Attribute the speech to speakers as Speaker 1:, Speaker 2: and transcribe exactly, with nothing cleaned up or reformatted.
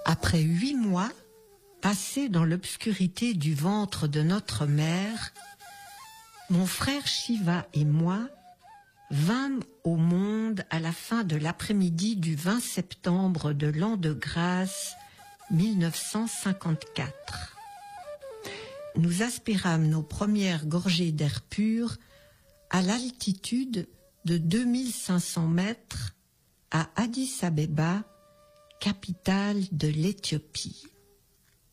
Speaker 1: Après huit mois, passés dans l'obscurité du ventre de notre mère, mon frère Shiva et moi vînmes au monde à la fin de l'après-midi du vingt septembre de l'an de grâce mille neuf cent cinquante-quatre. Nous aspirâmes nos premières gorgées d'air pur à l'altitude de deux mille cinq cents mètres à Addis Abeba, capitale de l'Éthiopie.